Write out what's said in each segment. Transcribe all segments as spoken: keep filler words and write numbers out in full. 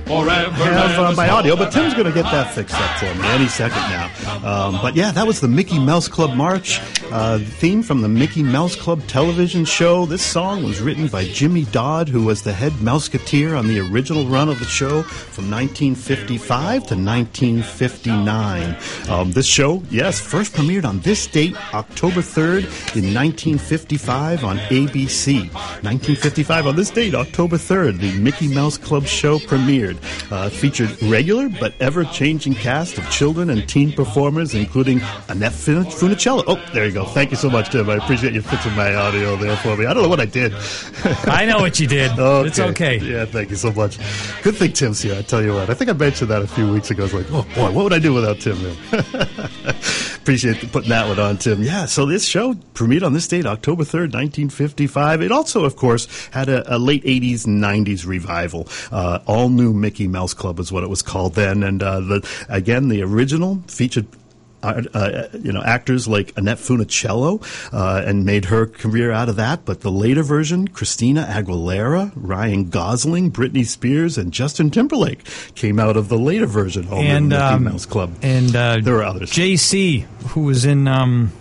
have uh, my audio, but Tim's going to get that fixed up for me any second now. Um, but yeah, that was the Mickey Mouse Club March uh, theme from the Mickey Mouse Club television show. This song was written by Jimmy Dodd, who was the head Mouseketeer on the original run of the show from nineteen fifty-five to nineteen fifty-nine. Um, this show, yes, first premiered on this date, October third in nineteen fifty-five on A B C. nineteen fifty-five on this date, October third, the Mickey Mouse Club show premiered. Uh, featured regular but ever-changing cast of children and teen performers, including Annette Funicello. Oh, there you go. Thank you so much, Tim. I appreciate you fixing my audio there for me. I don't know what I did. I know what you did. Okay. It's okay. Yeah, thank you so much. Good thing Tim's here, I tell you what. I think I mentioned that a few weeks ago. I was like, oh, boy, what would I do without Tim then? Appreciate putting that one on, Tim. Yeah, so this show premiered on this date, October third, nineteen fifty-five. It also, of course, had a, a late eighties and nineties revival. Uh, all new Mickey Mouse Club is what it was called then. And uh, the again, the original featured Uh, uh, you know, actors like Annette Funicello, uh, and made her career out of that. But the later version, Christina Aguilera, Ryan Gosling, Britney Spears, and Justin Timberlake came out of the later version of and, the Mickey um, Mouse Club. And uh, there were others. J C, who was in, um,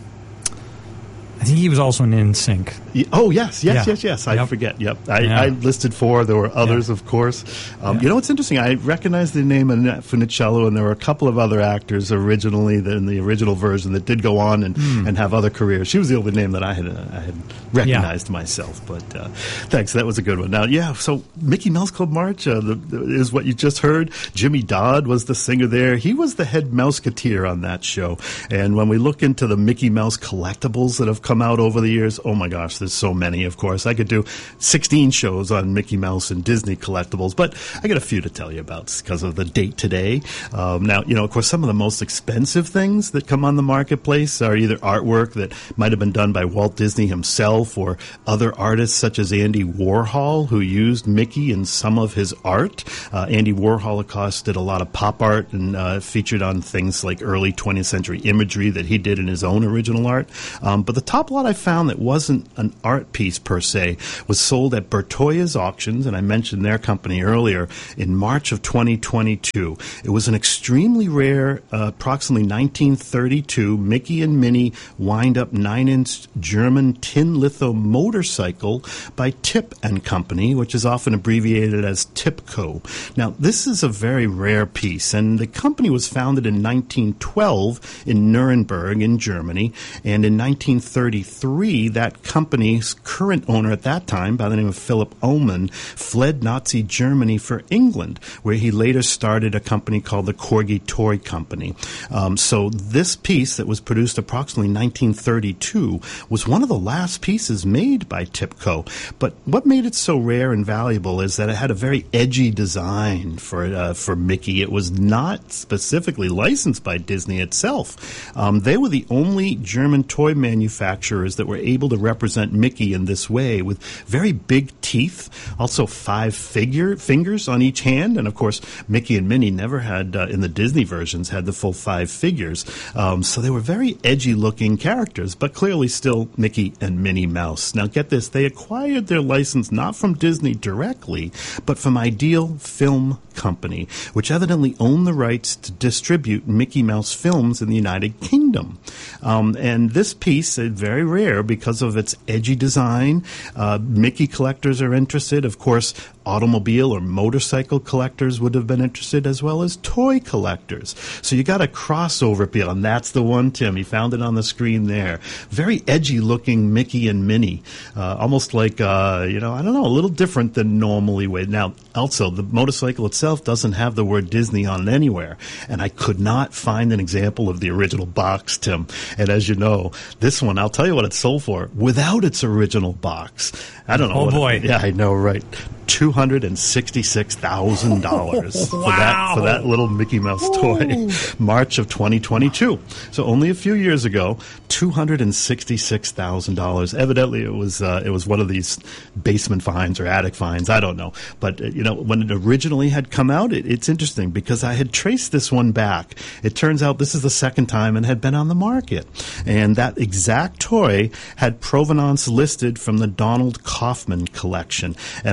I think he was also in N Sync. Oh, yes, yes, yeah. yes, yes. I yep. forget. Yep. I, yeah. I listed four. There were others, yeah. of course. Um, yeah. You know what's interesting? I recognize the name Annette Funicello, and there were a couple of other actors originally in the original version that did go on and, mm. and have other careers. She was the only name that I had uh, I had recognized yeah. myself. But uh, thanks. That was a good one. Now, yeah, so Mickey Mouse Club March uh, the, the, is what you just heard. Jimmy Dodd was the singer there. He was the head Mouseketeer on that show. And when we look into the Mickey Mouse collectibles that have come out over the years, oh my gosh, there's so many, of course. I could do sixteen shows on Mickey Mouse and Disney collectibles, but I got a few to tell you about because of the date today. Um, now, you know, of course, some of the most expensive things that come on the marketplace are either artwork that might have been done by Walt Disney himself or other artists such as Andy Warhol, who used Mickey in some of his art. Uh, Andy Warhol, of course, did a lot of pop art and uh, featured on things like early twentieth century imagery that he did in his own original art. Um, but the top lot I found that wasn't an art piece per se was sold at Bertoya's Auctions, and I mentioned their company earlier, in March of twenty twenty-two. It was an extremely rare, uh, approximately nineteen thirty-two Mickey and Minnie wind-up nine-inch German tin litho motorcycle by Tip and Company, which is often abbreviated as Tipco. Now, this is a very rare piece, and the company was founded in nineteen twelve in Nuremberg in Germany, and in nineteen thirty-three, that company's current owner at that time, by the name of Philip Ullman, fled Nazi Germany for England, where he later started a company called the Corgi Toy Company. Um, so this piece that was produced approximately nineteen thirty-two was one of the last pieces made by Tipco. But what made it so rare and valuable is that it had a very edgy design for uh, for Mickey. It was not specifically licensed by Disney itself. Um, they were the only German toy manufacturers that were able to represent Mickey in this way, with very big teeth, also five figure fingers on each hand, and of course Mickey and Minnie never had, uh, in the Disney versions, had the full five figures. Um, so they were very edgy looking characters, but clearly still Mickey and Minnie Mouse. Now get this, they acquired their license not from Disney directly, but from Ideal Film Company, which evidently owned the rights to distribute Mickey Mouse films in the United Kingdom. Um, and this piece is very rare because of its edgy design. Uh, Mickey collectors are interested. Of course, automobile or motorcycle collectors would have been interested, as well as toy collectors. So you got a crossover appeal, and that's the one, Tim. You found it on the screen there. Very edgy-looking Mickey and Minnie, uh, almost like, uh, you know, I don't know, a little different than normally. Now, also, the motorcycle itself doesn't have the word Disney on it anywhere, and I could not find an example of the original box, Tim. And as you know, this one, I'll tell you what it's sold for, without its original box. I don't know. Oh, what boy. It, yeah, I know, right. two hundred sixty-six thousand dollars wow. for that for that little Mickey Mouse toy. Ooh. March of twenty twenty-two. So only a few years ago, two hundred sixty-six thousand dollars. Evidently, it was uh, it was one of these basement finds or attic finds. I don't know. But, uh, you know, when it originally had come out, it, it's interesting because I had traced this one back. It turns out this is the second time it had been on the market. And that exact toy had provenance listed from the Donald Kaufman collection. And I've got a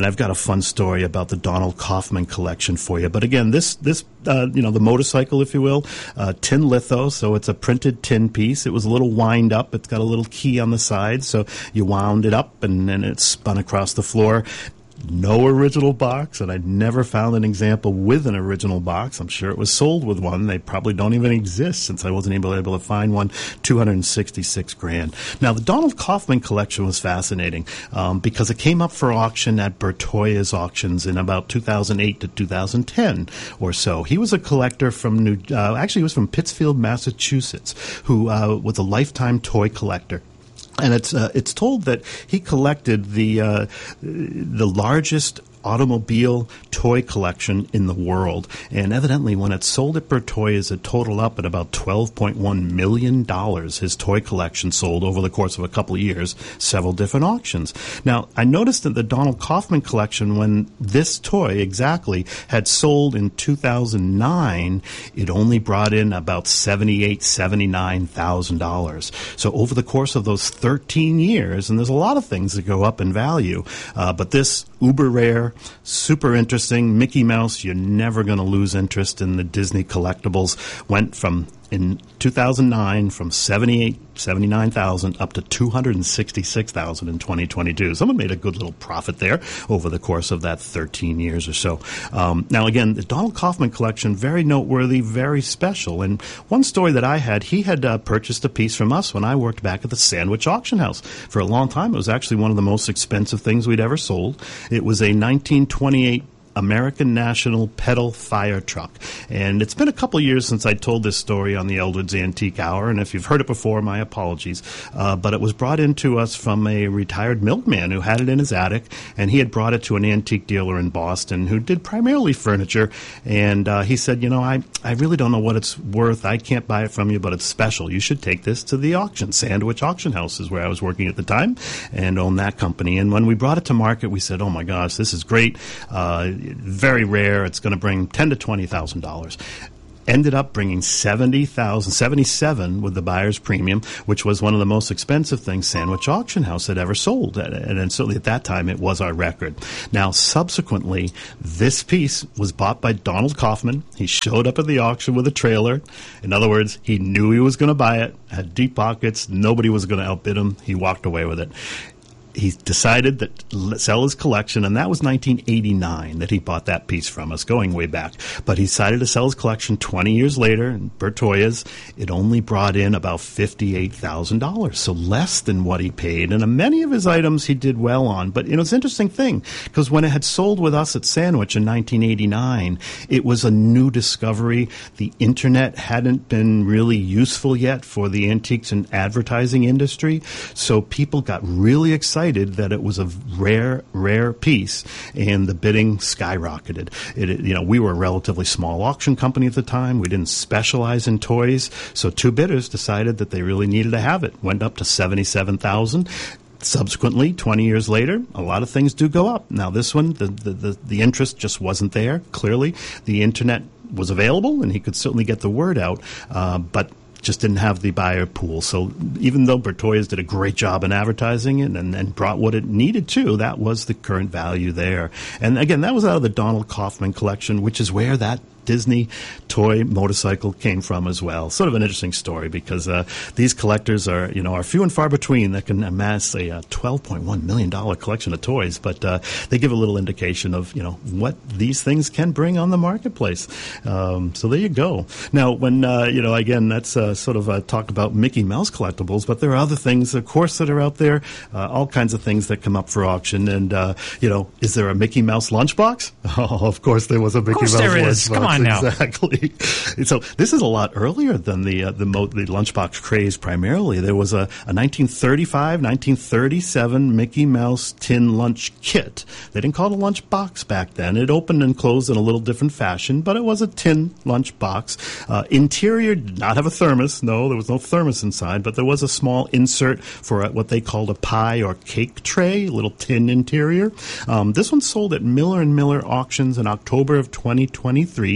fun story about the Donald Kaufman collection for you. But again, this this uh, you know the motorcycle, if you will, uh, tin litho, so it's a printed tin piece. It was a little wind up. It's got a little key on the side, so you wound it up and then it spun across the floor. No original box, and I never found an example with an original box. I'm sure it was sold with one. They probably don't even exist since I wasn't able, able to find one. two hundred sixty-six grand. Now, the Donald Kaufman collection was fascinating um, because it came up for auction at Bertoya's auctions in about two thousand eight to two thousand ten or so. He was a collector from New, uh, actually he was from Pittsfield, Massachusetts, who uh, was a lifetime toy collector. And it's uh, it's told that he collected the uh, the largest automobile toy collection in the world. And evidently, when it sold at Bertoya's, it totaled up at about twelve point one million dollars. His toy collection sold over the course of a couple of years, several different auctions. Now, I noticed that the Donald Kaufman collection, when this toy exactly had sold in two thousand nine, it only brought in about seventy-eight thousand dollars, seventy-nine thousand dollars. So over the course of those thirteen years, and there's a lot of things that go up in value, uh, but this uber rare, super interesting Mickey Mouse, you're never going to lose interest in the Disney collectibles, went from, in two thousand nine, from seventy-eight, seventy-nine thousand up to two hundred sixty-six thousand in twenty twenty-two. Someone made a good little profit there over the course of that thirteen years or so. Um, now, again, the Donald Kaufman collection, very noteworthy, very special. And one story that I had, he had uh, purchased a piece from us when I worked back at the Sandwich Auction House. For a long time, it was actually one of the most expensive things we'd ever sold. It was a nineteen twenty-eight American National pedal fire truck. And it's been a couple of years since I told this story on the Eldred's Antique Hour, and if you've heard it before, my apologies. Uh, but it was brought in to us from a retired milkman who had it in his attic, and he had brought it to an antique dealer in Boston who did primarily furniture. And uh, he said, you know, I, I really don't know what it's worth. I can't buy it from you, but it's special. You should take this to the auction. Sandwich Auction House is where I was working at the time and owned that company. And when we brought it to market, we said, oh my gosh, this is great. Uh, very rare. It's going to bring ten to twenty thousand dollars. Ended up bringing seventy thousand, seventy-seven with the buyer's premium, which was one of the most expensive things Sandwich Auction House had ever sold. And, and certainly at that time, it was our record. Now, subsequently, this piece was bought by Donald Kaufman. He showed up at the auction with a trailer. In other words, he knew he was going to buy it, had deep pockets. Nobody was going to outbid him. He walked away with it. He decided that sell his collection, and that was nineteen eighty-nine that he bought that piece from us, going way back. But he decided to sell his collection twenty years later in Bertoya's. It only brought in about fifty-eight thousand dollars, so less than what he paid. And many of his items he did well on. But you know, it's an interesting thing, because when it had sold with us at Sandwich in nineteen eighty-nine, it was a new discovery. The Internet hadn't been really useful yet for the antiques and advertising industry, so people got really excited that it was a rare, rare piece, and the bidding skyrocketed. It, it, you know, we were a relatively small auction company at the time. We didn't specialize in toys, so two bidders decided that they really needed to have it. Went up to seventy-seven thousand. Subsequently, twenty years later, a lot of things do go up. Now, this one, the, the, the, the interest just wasn't there. Clearly, the Internet was available, and he could certainly get the word out, uh, but just didn't have the buyer pool. So even though Bertoya's did a great job in advertising it and, and brought what it needed to, that was the current value there. And again, that was out of the Donald Kaufman collection, which is where that Disney toy motorcycle came from as well. Sort of an interesting story, because uh, these collectors are, you know, are few and far between that can amass a uh, twelve point one million dollars collection of toys, but uh, they give a little indication of, you know, what these things can bring on the marketplace. Um, so there you go. Now, when, uh, you know, again, that's uh, sort of uh, talk about Mickey Mouse collectibles, but there are other things, of course, that are out there, uh, all kinds of things that come up for auction. And, uh, you know, is there a Mickey Mouse lunchbox? Oh, of course there was a Mickey Mouse there lunchbox. Is. Come on. Now. Exactly. So this is a lot earlier than the uh, the, mo- the lunchbox craze. Primarily, there was a, a nineteen thirty-five, nineteen thirty-seven Mickey Mouse tin lunch kit. They didn't call it a lunchbox back then. It opened and closed in a little different fashion, but it was a tin lunchbox. Uh, interior did not have a thermos. No, there was no thermos inside, but there was a small insert for a, what they called a pie or cake tray, a little tin interior. Um, this one sold at Miller and Miller auctions in October of twenty twenty-three.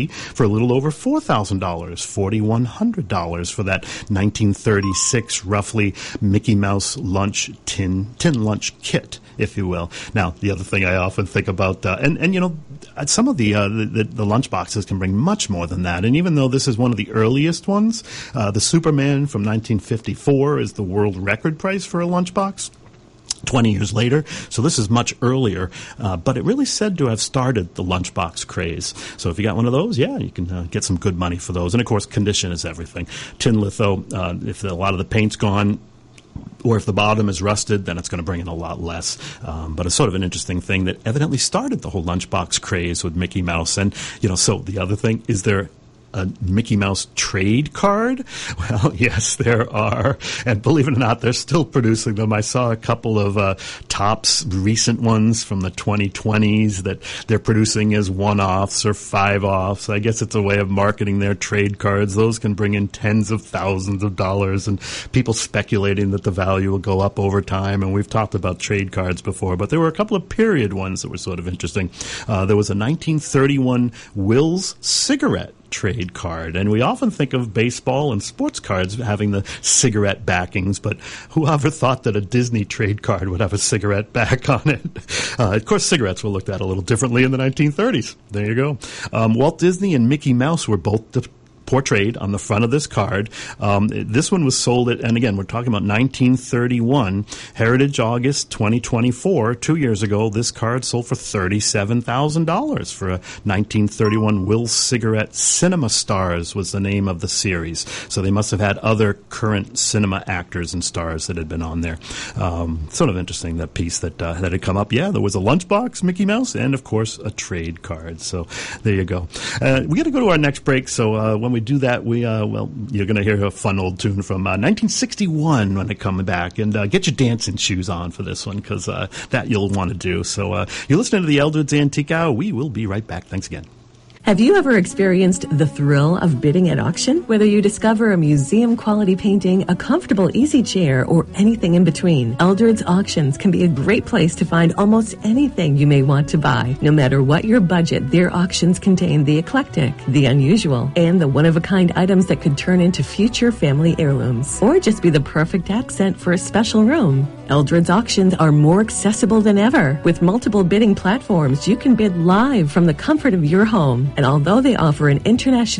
for a little over four thousand dollars, four thousand one hundred dollars for that nineteen thirty-six, roughly, Mickey Mouse lunch tin, tin lunch kit, if you will. Now, the other thing I often think about, uh, and, and, you know, some of the, uh, the, the lunch boxes can bring much more than that. And even though this is one of the earliest ones, uh, the Superman from nineteen fifty-four is the world record price for a lunchbox. twenty years later, so this is much earlier, uh, but it really said to have started the lunchbox craze. So if you got one of those, yeah, you can uh, get some good money for those. And of course, condition is everything. Tin litho, uh, if a lot of the paint's gone, or if the bottom is rusted, then it's going to bring in a lot less. Um, but it's sort of an interesting thing that evidently started the whole lunchbox craze with Mickey Mouse. And, you know, so the other thing, is there a Mickey Mouse trade card? Well, yes, there are. And believe it or not, they're still producing them. I saw a couple of uh, Topps recent ones from the twenty twenties that they're producing as one-offs or five-offs. I guess it's a way of marketing their trade cards. Those can bring in tens of thousands of dollars, and people speculating that the value will go up over time. And we've talked about trade cards before, but there were a couple of period ones that were sort of interesting. Uh, there was a nineteen thirty-one Will's cigarette trade card, and we often think of baseball and sports cards having the cigarette backings, but whoever thought that a Disney trade card would have a cigarette back on it? Uh, of course, cigarettes were looked at a little differently in the nineteen thirties. There you go. Um, Walt Disney and Mickey Mouse were both de- portrayed on the front of this card. Um, this one was sold at, and again, we're talking about nineteen thirty-one, Heritage August twenty twenty-four, two years ago. This card sold for thirty-seven thousand dollars for a nineteen thirty-one Will's Cigarette. Cinema Stars was the name of the series. So they must have had other current cinema actors and stars that had been on there. Um, sort of interesting, that piece that, uh, that had come up. Yeah, there was a lunchbox, Mickey Mouse, and of course a trade card. So there you go. Uh, we got to go to our next break. So uh, when we do that, we uh, well, you're going to hear a fun old tune from uh, nineteen sixty-one when it comes back, and uh, get your dancing shoes on for this one, because uh, that you'll want to do. So uh, you're listening to the Eldred's Antique Hour. We will be right back. Thanks again. Have you ever experienced the thrill of bidding at auction? Whether you discover a museum-quality painting, a comfortable easy chair, or anything in between, Eldred's Auctions can be a great place to find almost anything you may want to buy. No matter what your budget, their auctions contain the eclectic, the unusual, and the one-of-a-kind items that could turn into future family heirlooms, or just be the perfect accent for a special room. Eldred's Auctions are more accessible than ever. With multiple bidding platforms, you can bid live from the comfort of your home. And although they offer an international